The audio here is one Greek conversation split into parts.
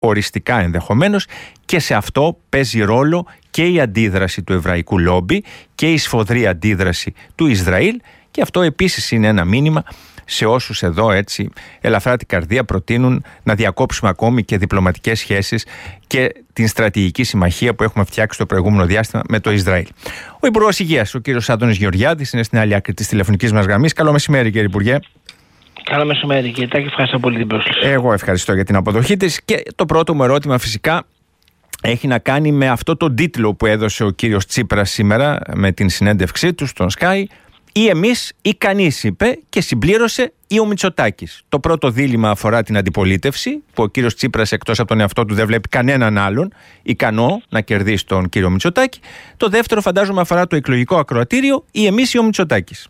οριστικά ενδεχομένως, και σε αυτό παίζει ρόλο και η αντίδραση του εβραϊκού λόμπι και η σφοδρή αντίδραση του Ισραήλ, και αυτό επίσης είναι ένα μήνυμα σε όσους εδώ έτσι ελαφρά την καρδία προτείνουν να διακόψουμε ακόμη και διπλωματικές σχέσεις και την στρατηγική συμμαχία που έχουμε φτιάξει το προηγούμενο διάστημα με το Ισραήλ. Ο Υπουργός Υγείας, ο κύριος Άδωνης Γεωργιάδης, είναι στην άλλη άκρη της τηλεφωνικής μας γραμμής. Καλό μεσημέρι, κύριε Υπουργέ. Καλό μεσημέρι, κύριε Τάκη. Ευχαριστώ πολύ την πρόσκληση. Εγώ ευχαριστώ για την αποδοχή της. Και το πρώτο μου ερώτημα φυσικά έχει να κάνει με αυτό τον τίτλο που έδωσε ο κύριος Τσίπρας σήμερα με την συνέντευξή του στον Sky. Ή εμείς ή κανείς, είπε, και συμπλήρωσε ή ο Μητσοτάκης. Το πρώτο δίλημμα αφορά την αντιπολίτευση, που ο κύριος Τσίπρας εκτός από τον εαυτό του δεν βλέπει κανέναν άλλον ικανό να κερδίσει τον κύριο Μητσοτάκη. Το δεύτερο φαντάζομαι αφορά το εκλογικό ακροατήριο, ή εμείς ή ο Μητσοτάκης.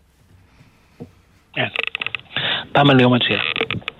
Πάμε λίγο με τη σειρά.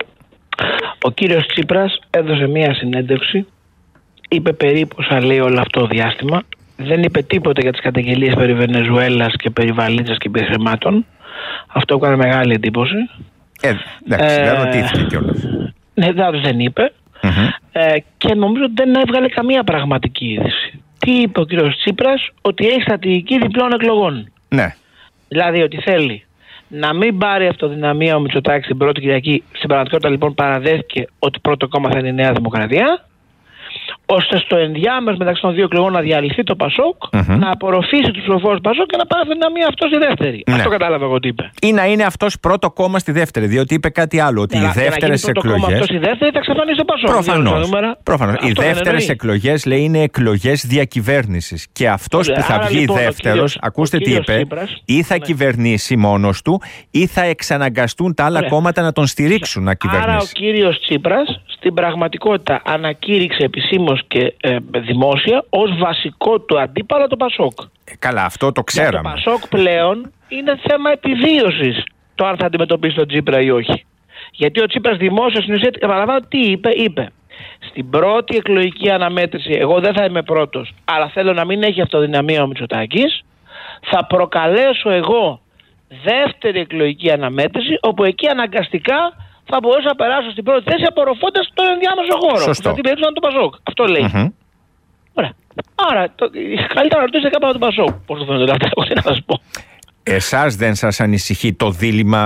Ο κύριος Τσίπρας έδωσε μία συνέντευξη, είπε περίπου όσα λέει όλο αυτό το διάστημα. Δεν είπε τίποτα για τις καταγγελίες περί Βενεζουέλας και περί βαλίτσας και περί χρημάτων. Αυτό έκανε μεγάλη εντύπωση. Εντάξει, δεν ρωτήθηκε κιόλας. Ναι, δεν είπε. Και νομίζω ότι δεν έβγαλε καμία πραγματική είδηση. Τι είπε ο κύριος Τσίπρας? Ότι έχει στρατηγική διπλών εκλογών. Ναι. Δηλαδή ότι θέλει να μην πάρει αυτοδυναμία ο Μητσοτάκης την πρώτη Κυριακή. Στην πραγματικότητα λοιπόν παραδέχθηκε ότι πρώτο κόμμα θα είναι η Νέα Δημοκρατία, ώστε στο ενδιάμεσο μεταξύ των δύο εκλογών να διαλυθεί το Πασόκ, να απορροφήσει τους ψηφοφόρους του Πασόκ και να πάρει αυτοδυναμία αυτό στη δεύτερη. Αυτό κατάλαβα εγώ τι είπε. Ή να είναι αυτός πρώτο κόμμα στη δεύτερη, διότι είπε κάτι άλλο. Ότι οι δεύτερες εκλογές. Αυτό στη δεύτερη θα εξαφανίσει το Πασόκ. Προφανώς. Οι δεύτερες εκλογές, λέει, είναι εκλογές διακυβέρνησης. Και αυτός που θα βγει λοιπόν, δεύτερος, ακούστε τι είπε, Τσίπρας, ή θα κυβερνήσει μόνος του, ή θα εξαναγκαστούν τα άλλα κόμματα να τον στηρίξουν να κυβερνήσει. Άρα ο κύριος Τσίπρας στην πραγματικότητα ανακήρυξε επισήμως και δημόσια ως βασικό του αντίπαλο το Πασόκ. Καλά, αυτό το ξέραμε. Το Πασόκ πλέον είναι θέμα επιβίωσης το αν θα αντιμετωπίσει τον Τσίπρα ή όχι. Γιατί ο Τσίπρας δημόσια στην ουσία, επαναλαμβάνω τι είπε. Στην πρώτη εκλογική αναμέτρηση, εγώ δεν θα είμαι πρώτος, αλλά θέλω να μην έχει αυτοδυναμία ο Μητσοτάκης. Θα προκαλέσω εγώ δεύτερη εκλογική αναμέτρηση, όπου εκεί αναγκαστικά θα μπορούσα να περάσω στην πρώτη θέση απορροφώντας τον ενδιάμεσο χώρο. Σωστό. Δηλαδή περίπτωση το Πασόκ. Αυτό λέει. Ωραία. Άρα, καλύτερα να ρωτήσετε κάπου από τον Πασόκ. Πώς το φαίνεται αυτά, τι να σας πω. Εσάς δεν σας ανησυχεί το δίλημμα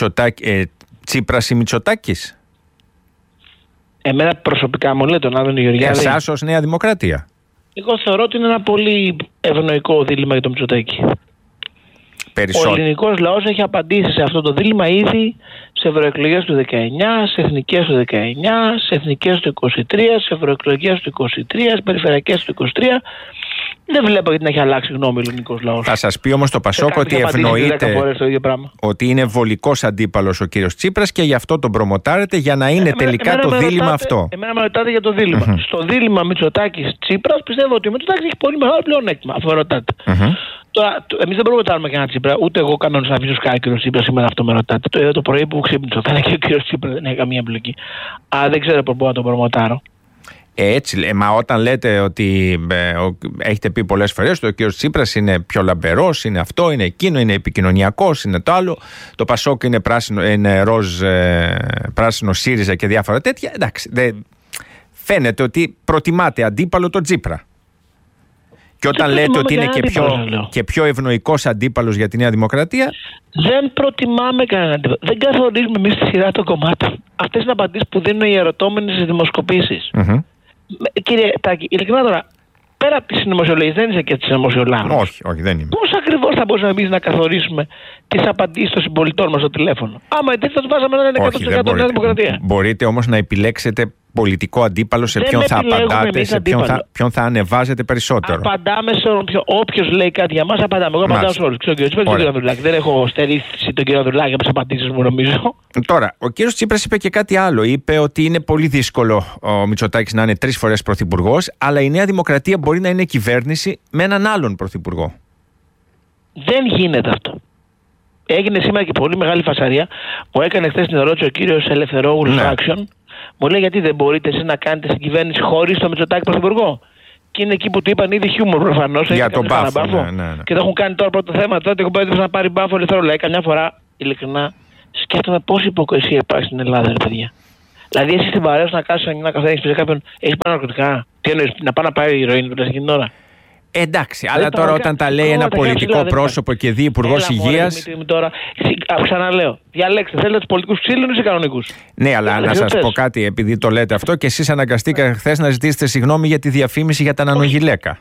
Τσίπρας ή Μητσοτάκης? Εμένα προσωπικά μου λέει τον Άδωνη Γεωργιάδη. Εσάς ως Νέα Δημοκρατία? Εγώ θεωρώ ότι είναι ένα πολύ ευνοϊκό δίλημμα για τον Μητσοτάκη. Ο ελληνικός λαός έχει απαντήσει σε αυτό το δίλημμα ήδη σε ευρωεκλογές του 19, σε εθνικές του 19, σε εθνικές του 23, σε ευρωεκλογές του 23, σε περιφερειακές του 23. Δεν βλέπω γιατί να έχει αλλάξει γνώμη ο ελληνικός λαός. Θα σας πει όμως το Πασόκ ότι ευνοείται ότι είναι βολικός αντίπαλος ο κύριος Τσίπρας και γι' αυτό τον προμοτάρετε, για να είναι τελικά το δίλημμα αυτό. Εμένα με ρωτάτε για το δίλημμα. Στο δίλημμα Μητσοτάκης-Τσίπρας πιστεύω ότι ο Μητσοτάκης έχει πολύ μεγάλο πλεονέκτημα. Αυτό με ρωτάτε. Τώρα, εμείς δεν προμοτάρουμε κανένα Τσίπρα, ούτε εγώ κανόνες να αφήσω Sky κύριο Τσίπρα, σήμερα αυτό με ρωτάτε. Το πρωί που ξύπνησα, θα είναι και ο κύριος Τσίπρα, δεν έχει καμία εμπλοκή. Αλλά δεν ξέρω πώς μπορώ να τον προμοτάρω. Έτσι, μα όταν λέτε ότι έχετε πει πολλές φορές ότι ο κύριος Τσίπρας είναι πιο λαμπερός, είναι αυτό, είναι εκείνο, είναι επικοινωνιακός, είναι το άλλο, το Πασόκ είναι πράσινο, είναι ροζ, πράσινο ΣΥΡΙΖΑ και διάφορα τέτοια, εντάξει, φαίνεται ότι προτιμάτε αντίπαλο τον Τσίπρα. Και όταν λέτε ότι είναι και πιο ευνοϊκός αντίπαλος για τη Νέα Δημοκρατία. Δεν προτιμάμε κανέναν αντίπαλο. Δεν καθορίζουμε εμείς τη σειρά των κομμάτων. Αυτές είναι απαντήσεις που δίνουν οι ερωτώμενοι στις δημοσκοπήσεις. Κύριε Τάκη, ειλικρινά τώρα, πέρα από τις συνωμοσιολογίες, δεν είσαι και της συνωμοσιολόγος. Όχι, δεν είμαι. Πώς ακριβώς θα μπορούσαμε εμείς να καθορίσουμε τις απαντήσεις των συμπολιτών μας στο τηλέφωνο? Άμα έτσι θα τους βάζαμε να είναι 100% Νέα Δημοκρατία. Μπορείτε όμως να επιλέξετε πολιτικό αντίπαλο σε ποιον θα απαντάτε, σε ποιον θα ανεβάζετε περισσότερο. Απαντάμε σε όποιος λέει κάτι για μας, απαντάμε. Εγώ απαντάω σε όλους. Ξέρω κύριο Τσίπρα και τον κύριο Ανδρουλάκη. Δεν έχω στερήσει τον κύριο Ανδρουλάκη από τις απαντήσεις μου, νομίζω. Τώρα, ο κύριος Τσίπρας είπε και κάτι άλλο. Είπε ότι είναι πολύ δύσκολο ο Μητσοτάκης να είναι 3 φορές πρωθυπουργός, αλλά η Νέα Δημοκρατία μπορεί να είναι κυβέρνηση με έναν άλλον πρωθυπουργό. Δεν γίνεται αυτό. Έγινε σήμερα και πολύ μεγάλη φασαρία. Μου έκανε χθες την ερώτηση ο κύριος Ελευθερόγλου Action. Μου λέει γιατί δεν μπορείτε εσείς να κάνετε συγκυβέρνηση χωρίς το Μητσοτάκη πρωθυπουργό. Και είναι εκεί που του είπαν ήδη χιούμορ προφανώς. Για τον Μπάφο. Και το έχουν κάνει τώρα πρώτο θέμα. Τότε έχω πάει να πάρει Μπάφο ελευθερό. Λέει καμιά φορά ειλικρινά σκέφτομαι πόση υποκρισία υπάρχει στην Ελλάδα, ρε παιδιά. Δηλαδή, εσύ στην παρέα σου να κάτσεις να καθαρίσει σε κάποιον, έχει πάρει ναρκωτικά. Τι εννοείς, να πάει να πάρει ηρωίνη που εκείνη την ώρα. Εντάξει, αλλά τώρα όταν τα λέει ένα πολιτικό πρόσωπο και δει υπουργός υγείας. Ξαναλέω, διαλέξτε, θέλετε τους πολιτικούς ξύλινους ή κανονικούς? Ναι, αλλά να σας πω κάτι, επειδή το λέτε αυτό και εσείς αναγκαστήκατε χθες να ζητήσετε συγγνώμη για τη διαφήμιση για τα νανογυλαίκα.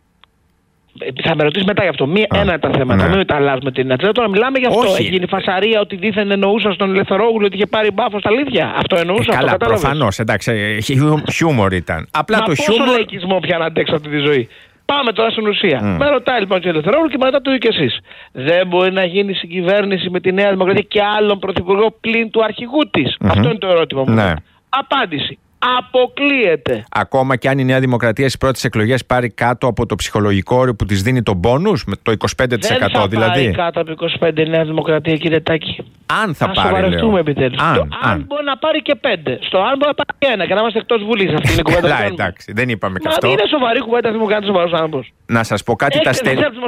Θα με ρωτήσει μετά γι' αυτό. Ένα τα θέματα. Μην τα αλλάζουμε την ατζέντα. Τώρα μιλάμε γι' αυτό. Έχει γίνει φασαρία ότι δίθεν εννοούσα στον Ελευθερόγλου ότι είχε πάρει μπάφο στα αλήθεια. Αυτό εννοούσα. Καλά, προφανώς. Εντάξει, χιούμορ ήταν. Απλά το χιούμορ. Πόσο λαϊκισμό πια να αντέξω αυτή τη ζωή. Πάμε τώρα στην ουσία. Με ρωτάει λοιπόν ο Ελευθερόγλου και μετά το ίδιο και εσείς. Δεν μπορεί να γίνει συγκυβέρνηση με τη Νέα Δημοκρατία και άλλον πρωθυπουργό πλην του αρχηγού της? Αυτό είναι το ερώτημα μου. Ναι. Απάντηση. Αποκλείεται. Ακόμα και αν η Νέα Δημοκρατία στις πρώτες εκλογές πάρει κάτω από το ψυχολογικό όριο που της δίνει τον μπόνους, με το 25% δεν θα δηλαδή. Πάρει κάτω από 25% η Νέα Δημοκρατία, κύριε Τάκη. Αν θα να πάρει. Σοβαρευτούμε επιτέλους. Αν μπορεί να πάρει και 5. Στο αν μπορεί να πάρει και 1 και να είμαστε εκτός Βουλής. Αυτή είναι η κουβέντα. Καλά, εντάξει, δεν είπαμε και αυτό. Είναι σοβαρή κουβέντα, δεν μου κάνει σοβαρός άνθρωπος. Να σας πω κάτι, τα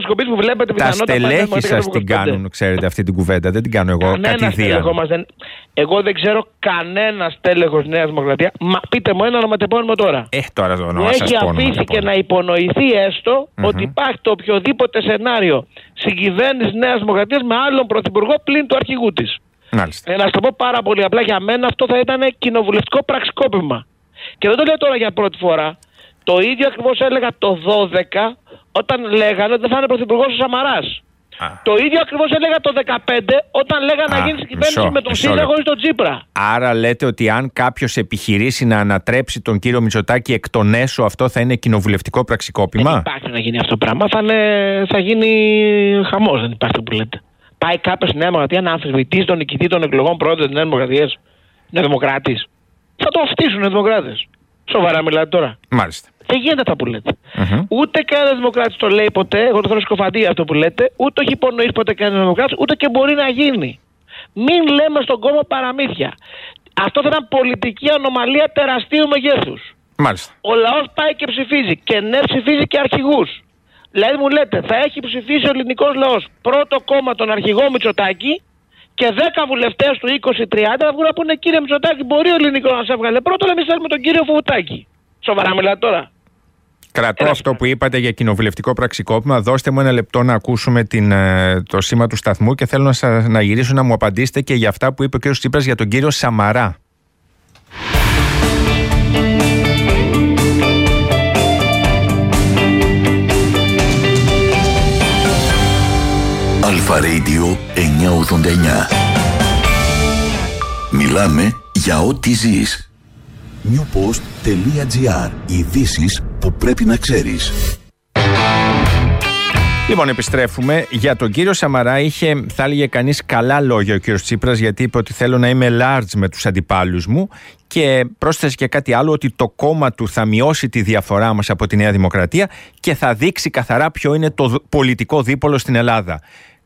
στελέχη σας την κάνουν, ξέρετε, αυτή την κουβέντα. Δεν την κάνω εγώ κατηδίαν. Εγώ δεν ξέρω κανένα τέλεχος Νέα Δημοκρατία. Μα πείτε μου ένα ονοματεπώνυμο τώρα. Τώρα το όνομα σας πω. Έχει αφήσει να υπονοηθεί έστω ότι υπάρχει το οποιοδήποτε σενάριο συγκυβέρνηση Νέας Δημοκρατίας με άλλον πρωθυπουργό πλην του αρχηγού της. Να σας το πω πάρα πολύ απλά, για μένα αυτό θα ήταν κοινοβουλευτικό πραξικόπημα. Και δεν το λέω τώρα για πρώτη φορά. Το ίδιο ακριβώς έλεγα το 12 όταν λέγανε ότι δεν θα είναι πρωθυπουργός ο Σαμαράς. Το ίδιο ακριβώς έλεγα το 2015 όταν λέγανε να γίνει συγκυβέρνηση με τον ΣΥΡΙΖΑ χωρίς τον Τσίπρα. Άρα λέτε ότι αν κάποιος επιχειρήσει να ανατρέψει τον κύριο Μητσοτάκη εκ των έσω, αυτό θα είναι κοινοβουλευτικό πραξικόπημα? Δεν υπάρχει να γίνει αυτό το πράγμα. Θα γίνει χαμός, δεν υπάρχει που λέτε. Πάει κάποιος στη Νέα Δημοκρατία να αμφισβητήσει τον νικητή των εκλογών πρόεδρο της Νέας Δημοκρατίας? Είναι δημοκράτης? Θα το φτύσουν οι δημοκράτες. Σοβαρά μιλάτε τώρα? Μάλιστα. Δεν γίνεται αυτά που λέτε. Ούτε κανένα δημοκράτης το λέει ποτέ. Εγώ το θέλω σκοφαντία αυτό που λέτε. Ούτε έχει υπονοήσει ποτέ κανένα δημοκράτης, ούτε και μπορεί να γίνει. Μην λέμε στον κόμμα παραμύθια. Αυτό θα ήταν πολιτική ανομαλία τεραστίου μεγέθους. Μάλιστα. Ο λαός πάει και ψηφίζει. Και ναι, ψηφίζει και αρχηγούς. Δηλαδή μου λέτε, θα έχει ψηφίσει ο ελληνικός λαός πρώτο κόμμα τον αρχηγό Μητσοτάκη και 10 βουλευτές του 20-30 θα βγουν να πούνε: κύριε Μητσοτάκη, μπορεί ο ελληνικός να σε έβγαλε πρώτο, αλλά εμείς θέλουμε τον κύριο Φουτάκη. Σοβαρά μιλάτε τώρα? Κρατώ αυτό που είπατε για κοινοβουλευτικό πραξικόπημα. Δώστε μου ένα λεπτό να ακούσουμε το σήμα του σταθμού και θέλω να γυρίσω να μου απαντήσετε και για αυτά που είπε ο κ. Τσίπρας για τον κύριο Σαμαρά. Αλφα Radio 989. Μιλάμε για ό,τι ζεις. newpost.gr. Ειδήσεις που πρέπει να ξέρεις. Λοιπόν, επιστρέφουμε. Για τον κύριο Σαμαρά είχε, θα έλεγε κανείς, καλά λόγια ο κύριος Τσίπρας, γιατί είπε ότι θέλω να είμαι large με τους αντιπάλους μου και πρόσθεσε και κάτι άλλο, ότι το κόμμα του θα μειώσει τη διαφορά μας από τη Νέα Δημοκρατία και θα δείξει καθαρά ποιο είναι το πολιτικό δίπολο στην Ελλάδα.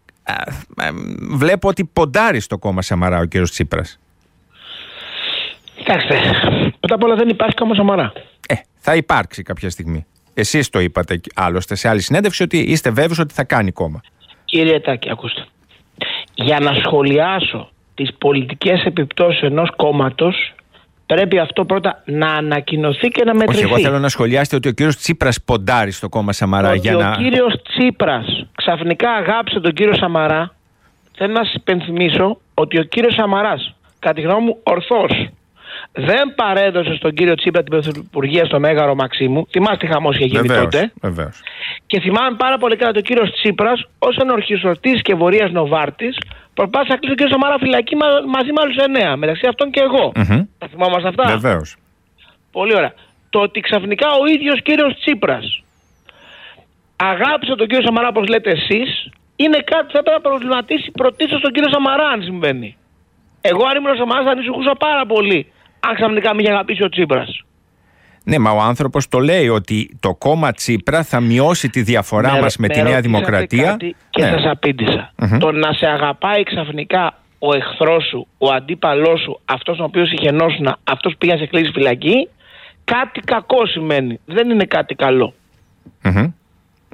Βλέπω ότι ποντάρει στο κόμμα Σαμαρά ο κύριος Τσίπρας. Κοιτάξτε, πρώτα απ' όλα δεν υπάρχει κόμμα Σαμαρά. Θα υπάρξει κάποια στιγμή. Εσείς το είπατε άλλωστε σε άλλη συνέντευξη ότι είστε βέβαιος ότι θα κάνει κόμμα. Κύριε Τάκη, ακούστε. Για να σχολιάσω τις πολιτικές επιπτώσεις ενός κόμματος, πρέπει αυτό πρώτα να ανακοινωθεί και να μετρηθεί. Όχι, εγώ θέλω να σχολιάσετε ότι ο κύριος Τσίπρας ποντάρει στο κόμμα Σαμαρά. Ο κύριος Τσίπρας ξαφνικά αγάπησε τον κύριο Σαμαρά. Θέλω να σας υπενθυμίσω ότι ο κύριος Σαμαράς, κατά τη γνώμη μου ορθώς, δεν παρέδωσε στον κύριο Τσίπρα την πρωθυπουργία στο Μέγαρο Μαξίμου. Θυμάστε τι χαμός είχε γίνει τότε. Βεβαίως. Και θυμάμαι πάρα πολύ καλά ότι ο κύριος Τσίπρας, ως ενορχιστρωτής και βορείας Νοβάρτης, προσπάθησε να κλείσει τον κύριο Σαμαρά φυλακή μαζί με άλλους 9, μεταξύ αυτών και εγώ. Τα θυμάμαστε αυτά? Βεβαίως. Πολύ ωραία. Το ότι ξαφνικά ο ίδιος κύριος Τσίπρας αγάπησε τον κύριο Σαμαρά, όπως λέτε εσείς, είναι κάτι που θα έπρεπε να προβληματίσει πρωτίστως τον κύριο Σαμαρά, αν συμβαίνει. Εγώ, αν ήμουν ο Σαμαράς, θα ανησυχούσα πάρα πολύ αν ξαφνικά με είχε αγαπήσει ο Τσίπρας. Ναι, μα ο άνθρωπος το λέει ότι το κόμμα Τσίπρα θα μειώσει τη διαφορά μας με τη Νέα Δημοκρατία. Και σας απήντησα. Το να σε αγαπάει ξαφνικά ο εχθρός σου, ο αντίπαλός σου, αυτός ο οποίος είχε νόσουνα, αυτός που πήγε να σε κλείσει φυλακή, κάτι κακό σημαίνει. Δεν είναι κάτι καλό.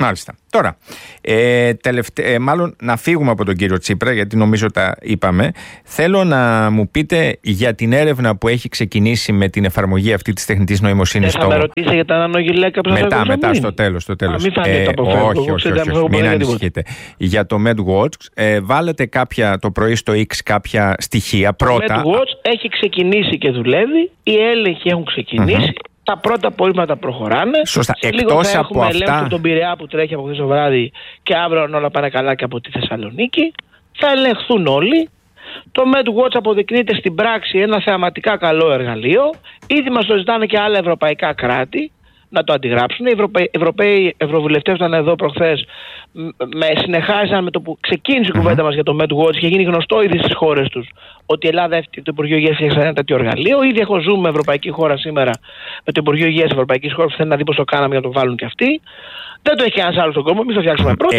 Μάλιστα. Τώρα, μάλλον να φύγουμε από τον κύριο Τσίπρα, γιατί νομίζω τα είπαμε. Θέλω να μου πείτε για την έρευνα που έχει ξεκινήσει με την εφαρμογή αυτή της τεχνητής νοημοσύνης. Θα με ρωτήσει για τα ανανογιλέκα που μετά, στο τέλος. Μην φανεί το όχι, μην ανησυχείτε. Για το MedWatch, βάλετε το πρωί στο X κάποια στοιχεία πρώτα. Το MedWatch έχει ξεκινήσει και δουλεύει, οι έλεγχοι έχουν ξεκινήσει. Τα πρώτα απορρίμματα προχωράνε. Σωστά. Εκτός από αυτά. Τον Πειραιά που τρέχει από χθες το βράδυ και αύριο όλα πάνε καλά και από τη Θεσσαλονίκη. Θα ελεγχθούν όλοι. Το MedWatch αποδεικνύεται στην πράξη ένα θεαματικά καλό εργαλείο. Ήδη μας το ζητάνε και άλλα ευρωπαϊκά κράτη να το αντιγράψουν. Οι Ευρωπαίοι ευρωβουλευτές ήταν εδώ προχθές, συνεχάζαν με το που ξεκίνησε η κουβέντα μας για το MedWatch και γίνει γνωστό ήδη στις χώρες τους ότι η Ελλάδα, το Υπουργείο Υγείας, έφτιαξε ένα τέτοιο εργαλείο. Ήδη έχω ζούμε με ευρωπαϊκή χώρα σήμερα, με το Υπουργείο Υγείας Ευρωπαϊκής χώρας που θέλει να δει πώς το κάναμε για να το βάλουν και αυτοί. Δεν το έχει κανένας άλλος στον κόσμο, εμείς το φτιάξουμε πρώτοι.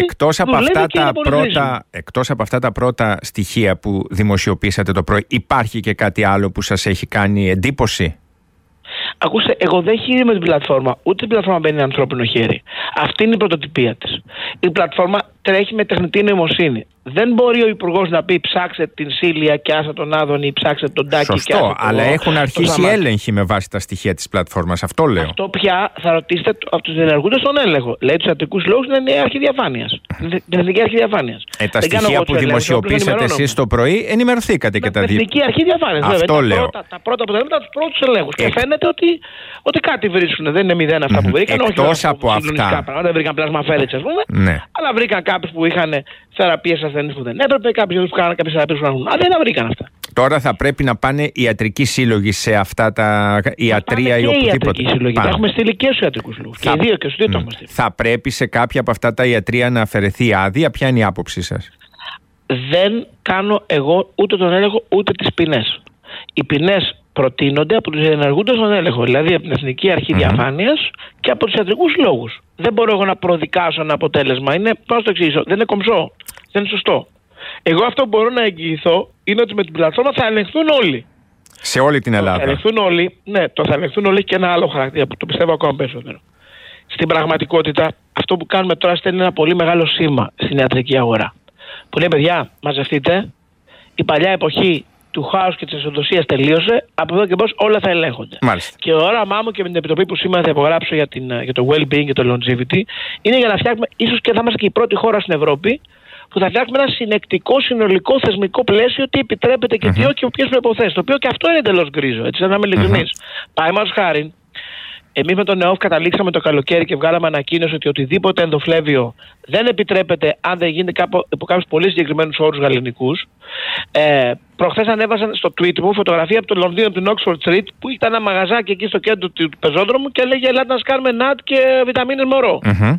Εκτός από αυτά τα πρώτα στοιχεία που δημοσιοποιήσατε το πρωί, υπάρχει και κάτι άλλο που σας έχει κάνει εντύπωση? Ακούστε, εγώ δεν χειρίζομαι την πλατφόρμα, ούτε την πλατφόρμα μπαίνει ανθρώπινο χέρι. Αυτή είναι η πρωτοτυπία της. Η πλατφόρμα τρέχει με τεχνητή νοημοσύνη. Δεν μπορεί ο Υπουργός να πει ψάξτε την Σίλια και άσα τον Άδωνη ή ψάξτε τον Τάκη. Σωστό, αλλά έχουν αρχίσει έλεγχοι με βάση τα στοιχεία της πλατφόρμας. Αυτό λέω. Αυτό πια θα ρωτήσετε από τους ενεργούντες στον έλεγχο. Λέει τους ιατρικούς λόγους είναι η αρχή διαφάνειας. Την εθνική αρχή διαφάνειας. Τα στοιχεία που δημοσιοποιήσατε εσείς το πρωί ενημερωθήκατε και τα δύο. Εθνική αρχή διαφάνειας. Αυτό λέω. Τα πρώτα αποτελέσματα τους πρώτους ελέγχους. Και φαίνεται ότι κάτι βρίσκουν. Δεν είναι μηδέν αυτά που βρήκαν. Εκτός από αυτά. Δεν βρήκαν πλασμαφέρετς, ας πούμε. Αλλά βρήκαν κάποιους που είχαν θεραπείες ασθενείς που δεν έπρεπε, κάποιους που κάναν κάποιες θεραπείες που να δεν τα βρήκαν αυτά. Τώρα θα πρέπει να πάνε ιατρικοί σύλλογοι σε αυτά τα ιατρεία ή οπουδήποτε. Τα έχουμε στείλει και στους ιατρικούς λόγους. Και οι δύο και στους δύο το έχουμε στείλει. Θα πρέπει σε κάποια από αυτά τα ιατρεία να αφαιρεθεί άδεια. Ποια είναι η άποψή σας? Δεν κάνω εγώ ούτε τον έλεγχο ούτε τις ποινές. Οι ποινές προτείνονται από τους ενεργούντες στον έλεγχο, δηλαδή από την Εθνική Αρχή Διαφάνειας και από τους ιατρικούς λόγους. Δεν μπορώ εγώ να προδικάσω ένα αποτέλεσμα. Πώς το εξηγήσω? Δεν είναι κομψό. Δεν είναι σωστό. Εγώ αυτό που μπορώ να εγγυηθώ είναι ότι με την πλατφόρμα θα ελεγχθούν όλοι. Σε όλη την Ελλάδα. Θα ελεγχθούν όλοι, θα ελεγχθούν όλοι και ένα άλλο χαρακτήρα που το πιστεύω ακόμα περισσότερο. Στην πραγματικότητα, αυτό που κάνουμε τώρα στέλνει ένα πολύ μεγάλο σήμα στην ιατρική αγορά. Που λέει, παιδιά, μαζευτείτε, η παλιά εποχή του χάους και της εσοδοσίας τελείωσε, από εδώ και μπρος όλα θα ελέγχονται. Μάλιστα. Και το όραμά μου και με την επιτροπή που σήμερα θα υπογράψω για το well-being και το longevity είναι για να φτιάξουμε, ίσως και θα είμαστε και η πρώτη χώρα στην Ευρώπη, που θα φτιάξουμε ένα συνεκτικό, συνολικό, θεσμικό πλαίσιο, τι επιτρέπεται και τι όχι και ποιες προϋποθέσεις. Το οποίο και αυτό είναι εντελώς γκρίζο, έτσι, να είμαι ειλικρινής. Παραδείγματος χάριν, εμείς με τον ΕΟΦ καταλήξαμε το καλοκαίρι και βγάλαμε ανακοίνωση ότι οτιδήποτε ενδοφλέβιο δεν επιτρέπεται αν δεν γίνεται από κάποιους πολύ συγκεκριμένους όρους γαλλικούς. Προχθές ανέβασαν στο tweet μου φωτογραφία από το Λονδίνο, από την Oxford Street, που ήταν ένα μαγαζάκι εκεί στο κέντρο του πεζόδρομου και έλεγε ελάτε να σκάρουμε νατ και βιταμίνες μωρό.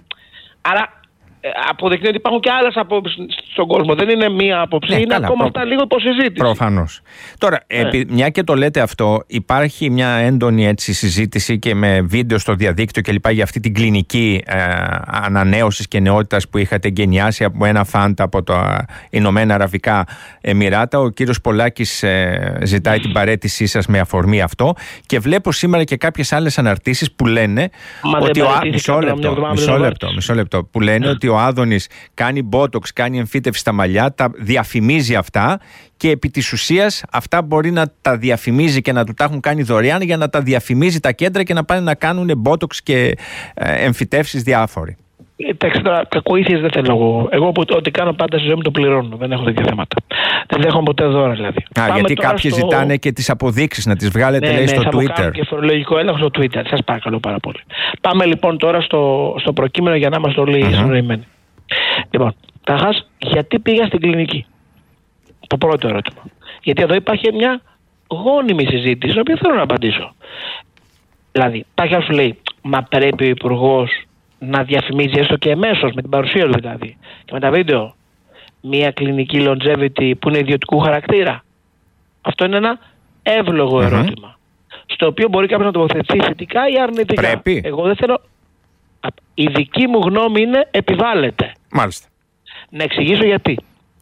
Άρα αποδεικνύει ότι υπάρχουν και άλλες απόψεις στον κόσμο. Δεν είναι μία άποψη, είναι ακόμα αυτά λίγο υποσυζήτηση. Προφανώς. Τώρα, μια και το λέτε αυτό, υπάρχει μια έντονη συζήτηση και με βίντεο στο διαδίκτυο κλπ. Για αυτή την κλινική ανανέωσης και νεότητας που είχατε εγκαινιάσει από ένα φαντ από τα Ηνωμένα Αραβικά Εμιράτα. Ο κύριος Πολάκης ζητάει την παραίτησή σας με αφορμή αυτό και βλέπω σήμερα και κάποιες άλλες αναρτήσεις που λένε ότι μισό λεπτό, που λένε ότι ο Άδωνης κάνει μπότοξ, κάνει εμφύτευση στα μαλλιά, τα διαφημίζει αυτά και επί της ουσίας αυτά μπορεί να τα διαφημίζει και να του τα έχουν κάνει δωρεάν για να τα διαφημίζει τα κέντρα και να πάνε να κάνουν μπότοξ και εμφυτεύσεις διάφοροι. Εντάξει, τώρα κακοήθειες δεν θέλω εγώ. Εγώ ό,τι κάνω πάντα στη ζωή μου το πληρώνω. Δεν έχω τέτοια θέματα. Δεν δέχομαι ποτέ δώρα δηλαδή. Γιατί κάποιοι ζητάνε και τις αποδείξεις να τις βγάλετε, λέει, στο Twitter. Θα και φορολογικό έλεγχο στο Twitter. Σας παρακαλώ πάρα πολύ. Πάμε λοιπόν τώρα στο προκείμενο για να είμαστε όλοι συνοημένοι. Λοιπόν, καταρχάς, γιατί πήγα στην κλινική? Το πρώτο ερώτημα. Γιατί εδώ υπάρχει μια γόνιμη συζήτηση, την οποία θέλω να απαντήσω. Δηλαδή, υπάρχει σου λέει, μα πρέπει ο Υπουργός να διαφημίζει έστω και εμέσως, με την παρουσία του δηλαδή, και με τα βίντεο, μια κλινική longevity που είναι ιδιωτικού χαρακτήρα? Αυτό είναι ένα εύλογο ερώτημα, στο οποίο μπορεί κάποιος να τοποθετηθεί θετικά ή αρνητικά. Πρέπει. Εγώ δεν θέλω. Η δική μου γνώμη είναι επιβάλλεται. Μάλιστα. Να εξηγήσω γιατί.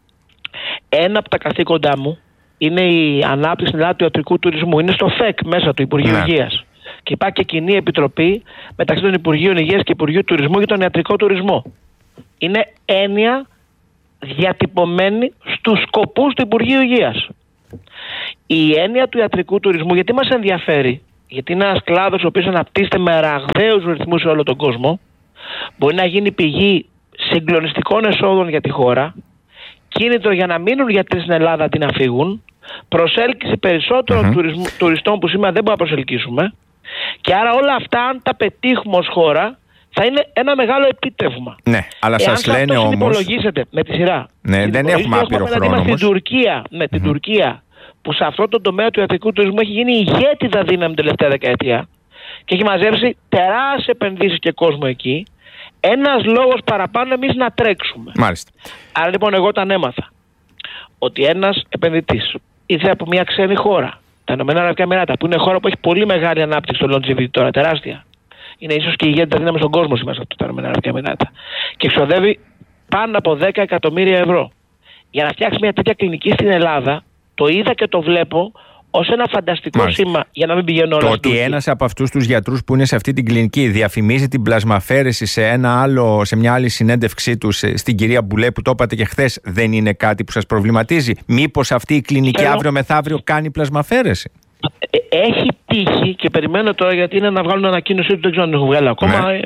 Ένα από τα καθήκοντά μου είναι η ανάπτυξη στην Ελλάδα του ιατρικού τουρισμού. Είναι στο ΦΕΚ μέσα του Υπουργείου Υγείας. Και υπάρχει και κοινή επιτροπή μεταξύ των Υπουργείων Υγείας και Υπουργείου Τουρισμού για τον ιατρικό τουρισμό. Είναι έννοια διατυπωμένη στους σκοπούς του Υπουργείου Υγείας. Η έννοια του ιατρικού τουρισμού, γιατί μας ενδιαφέρει? Γιατί είναι ένας κλάδος ο οποίος αναπτύσσεται με ραγδαίους ρυθμούς σε όλο τον κόσμο. Μπορεί να γίνει πηγή συγκλονιστικών εσόδων για τη χώρα, κίνητρο για να μείνουν γιατροί στην Ελλάδα αντί να φύγουν, προσέλκυση περισσότερων τουριστών που σήμερα δεν μπορούμε να προσελκύσουμε, και άρα όλα αυτά, αν τα πετύχουμε ως χώρα, θα είναι ένα μεγάλο επίτευγμα. Ναι, αλλά σας λένε όμως. Υπολογίσετε με τη σειρά. Ναι, δεν έχουμε άπειρο χρόνο. Στην Τουρκία, με την Τουρκία, που σε αυτό το τομέα του ιατρικού τουρισμού έχει γίνει ηγέτιδα δύναμη την τελευταία δεκαετία και έχει μαζέψει τεράστιες επενδύσεις και κόσμο εκεί. Ένας λόγος παραπάνω εμείς να τρέξουμε. Μάλιστα. Άρα λοιπόν, εγώ όταν έμαθα ότι ένας επενδυτής ήρθε από μια ξένη χώρα, τα Ηνωμένα Αραβικά Εμιράτα, που είναι χώρα που έχει πολύ μεγάλη ανάπτυξη στο longevity τώρα, τεράστια. Είναι ίσως και η ηγέτητα δύναμη στον κόσμο σήμερα αυτό τα Ηνωμένα Αραβικά Εμιράτα. Και εξοδεύει πάνω από 10 εκατομμύρια ευρώ για να φτιάξει μια τέτοια κλινική στην Ελλάδα. Το είδα και το βλέπω ως ένα φανταστικό σήμα, για να μην πηγαίνω όλα. Το ότι ένας από αυτούς τους γιατρούς που είναι σε αυτή την κλινική διαφημίζει την πλασμαφέρεση σε μια άλλη συνέντευξή του στην κυρία Μπουλέ, που το είπατε και χθες, δεν είναι κάτι που σας προβληματίζει? Μήπως αυτή η κλινική αύριο μεθαύριο κάνει πλασμαφέρεση? Έχει τύχει, και περιμένω τώρα, γιατί είναι να βγάλουν ανακοίνωσή του, δεν ξέρω αν την έχουν βγάλει ακόμα. Ναι.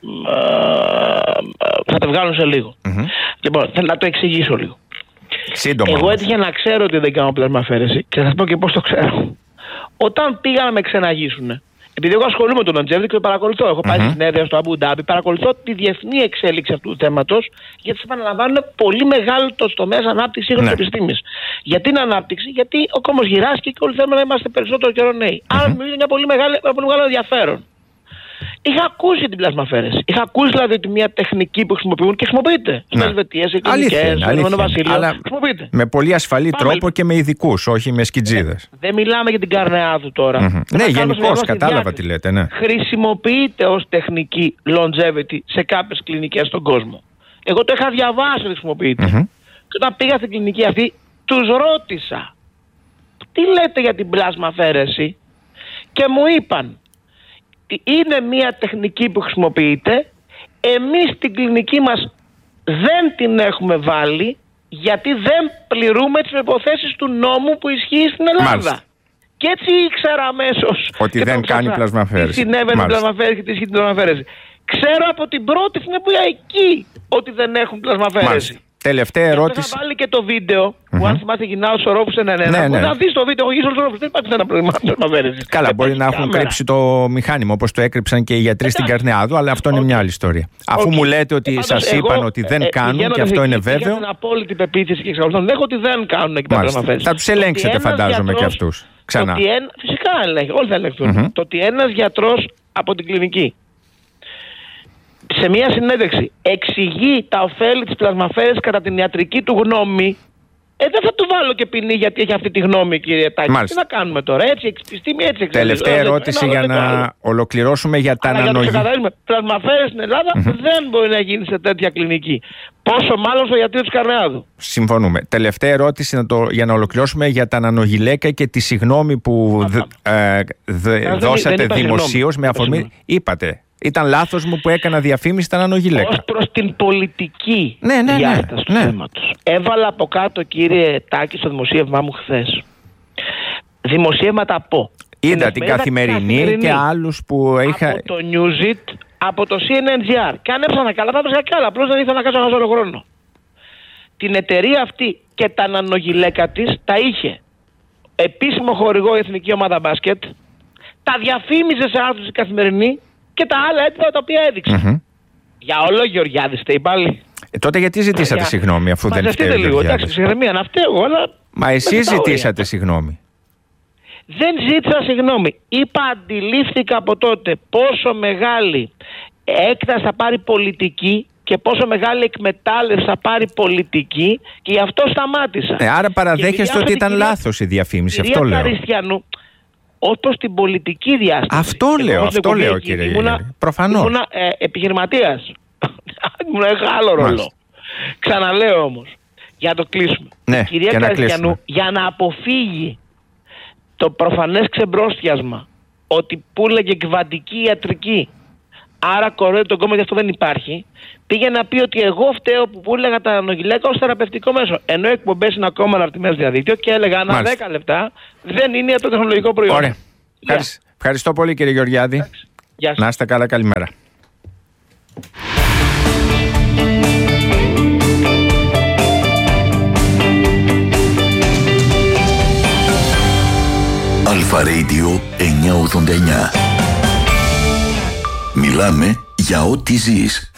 Θα τα βγάλουν σε λίγο. Λοιπόν, θέλω να το εξηγήσω λίγο. Σύντομα. Εγώ έτυχε να ξέρω ότι δεν κάνω πλασμαφέρεση και θα σας πω και πώς το ξέρω. Όταν πήγα να με ξεναγήσουν, επειδή εγώ ασχολούμαι με τον longevity και το παρακολουθώ, έχω πάει στη συνέδρια στο Αμπού Ντάμπι, παρακολουθώ τη διεθνή εξέλιξη αυτού του θέματος, γιατί σας επαναλαμβάνω, πολύ μεγάλο το τομέα ανάπτυξη σύγχρονης επιστήμης. Γιατί είναι ανάπτυξη? Γιατί ο κόσμος γυράσκει και όλοι θέλουμε να είμαστε περισσότερο καιρό νέοι. Άρα μιλάμε για πολύ μεγάλο ενδιαφέρον. Είχα ακούσει την πλασμαφέρεση. Είχα ακούσει δηλαδή ότι μια τεχνική που χρησιμοποιούν και χρησιμοποιείται στις Ελβετίες, σε κλινικές, στο Ηνωμένο Βασίλειο. Χρησιμοποιείται. Με πολύ ασφαλή τρόπο και με ειδικούς, όχι με σκιτζίδες. Δεν μιλάμε για την Καρνεάδου τώρα. Ναι, γενικώς κατάλαβα τι λέτε. Ναι. Χρησιμοποιείται ως τεχνική longevity σε κάποιες κλινικές στον κόσμο. Εγώ το είχα διαβάσει ότι χρησιμοποιείται. Και όταν πήγα στην κλινική αυτή, τους ρώτησα, τι λέτε για την πλασμαφέρεση? Και μου είπαν, είναι μια τεχνική που χρησιμοποιείται, εμείς στην κλινική μας δεν την έχουμε βάλει, γιατί δεν πληρούμε τις προϋποθέσεις του νόμου που ισχύει στην Ελλάδα. Μάλιστα. Και έτσι ήξερα αμέσως ότι δεν κάνει πλασμαφέρεση. Τι συνέβαινε την πλασμαφέρεση και τι ισχύει την πλασμαφέρεση. Ξέρω από την πρώτη συνέπεια εκεί ότι δεν έχουν πλασμαφέρεση. Μάλιστα. Τελευταία ερώτηση. Θα βάλει και το βίντεο που, αν θυμάστε, γυρνάω στο ρόφου 1-1. Να δει το βίντεο, γύρω στο ρόφου. Δεν υπάρχει ένα πρόβλημα. Καλά, μπορεί να έχουν κρύψει το μηχάνημα, όπως το έκρυψαν και οι γιατροί στην Καρνεάδου, αλλά αυτό είναι μια άλλη ιστορία. Αφού μου λέτε ότι σας είπαν ότι δεν κάνουν και αυτό είναι βέβαιο. Έχω την απόλυτη πεποίθηση και εξακολουθώ. Έχω ότι δεν κάνουν εκεί πέρα. Θα τους ελέγξετε, φαντάζομαι, και αυτούς. Ξανά. Φυσικά όλοι θα ελεγχθούν. Το ότι ένας γιατρός από την κλινική σε μια συνέντευξη εξηγεί τα ωφέλη της πλασμαφέρεσης κατά την ιατρική του γνώμη, δεν θα του βάλω και ποινή γιατί έχει αυτή τη γνώμη, κύριε Τάκη. Τι να κάνουμε τώρα, έτσι επιστήμη, έτσι εξελίσσεται. Τελευταία ερώτηση για να ολοκληρώσουμε για τα ανανογικά. Πλασμαφέρεση στην Ελλάδα δεν μπορεί να γίνει σε τέτοια κλινική. Πόσο μάλλον στο ιατρείο της Καρνεάδου. Συμφωνούμε. Τελευταία ερώτηση για να ολοκληρώσουμε για τα νανογυλαίκα και τη συγγνώμη που δώσατε δημοσίως με αφορμή. Είπατε. Ήταν λάθος μου που έκανα διαφήμιση στα νανογυλαίκα. Ως προς την πολιτική διάσταση του θέματος. Έβαλα από κάτω, κύριε Τάκη, στο δημοσίευμά μου χθες. Δημοσίευματα από. Είδα την Καθημερινή και άλλους που είχα. Από το Newsit, από το CNNGR. Και αν έψανα καλά, θα έψανα καλά. Απλώς δεν ήθελα να κάτσω όλο χρόνο. Την εταιρεία αυτή και τα νανογυλαίκα της τα είχε επίσημο χορηγό η Εθνική Ομάδα Μπάσκετ. Τα διαφήμιζε σε άρθρους η Καθημερινή. Και τα άλλα έτοιμα τα οποία έδειξε. Για όλο Γεωργιάδης φταίει πάλι. Τότε γιατί ζητήσατε συγγνώμη, αφού δεν φταίει ο Γεωργιάδης? Εντάξει, ψυχραιμία να φταίω, αλλά. Μα εσείς ζητήσατε συγγνώμη. Δεν ζήτησα συγγνώμη. Είπα, αντιλήφθηκα από τότε πόσο μεγάλη έκταση θα πάρει πολιτική και πόσο μεγάλη εκμετάλλευση θα πάρει πολιτική, και γι' αυτό σταμάτησα. Άρα παραδέχεστε ότι ήταν λάθος η διαφήμιση, αυτό λέω. Ως προς την πολιτική διάσταση. Αυτό λέω κύριε. Προφανώς. Ήμουν επιχειρηματίας. Ήμουν άλλο ρόλο. Ξαναλέω όμως, για να το κλείσουμε. Ναι, η κυρία Καριστιανού, για να αποφύγει το προφανές ξεμπρόστιασμα ότι πούλεγε κβαντική ιατρική. Άρα κοροϊδεύει τον κόσμο γιατί αυτό δεν υπάρχει. Πήγε να πει ότι εγώ φταίω που πούλεγα τα νογιλέκα ως θεραπευτικό μέσο. Ενώ οι εκπομπές είναι ακόμα αναρτημένες διαδίκτυο και έλεγα ανά 10 λεπτά δεν είναι το τεχνολογικό προϊόν. Ωραία. Ευχαριστώ πολύ, κύριε Γεωργιάδη. Γεια σας. Να είστε καλά, καλημέρα. Αλφα Radio 989. Μιλάμε για ό,τι ζεις.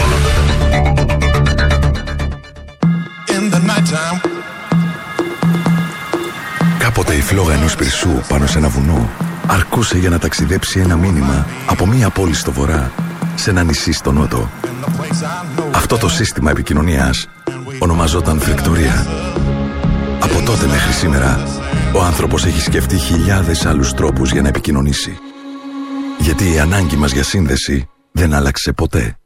Κάποτε η φλόγα ενός πυρσού πάνω σε ένα βουνό αρκούσε για να ταξιδέψει ένα μήνυμα από μία πόλη στο βορρά σε ένα νησί στο νότο. Αυτό το σύστημα επικοινωνίας ονομαζόταν φρικτορία. Από τότε μέχρι σήμερα ο άνθρωπος έχει σκεφτεί χιλιάδες άλλους τρόπους για να επικοινωνήσει. Γιατί η ανάγκη μας για σύνδεση δεν άλλαξε ποτέ.